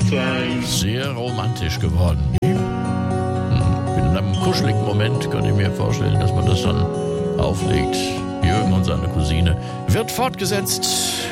klein. Sehr romantisch geworden. In einem kuscheligen Moment könnte ich mir vorstellen, dass man das dann auflegt. Jürgen und seine Cousine. Wird fortgesetzt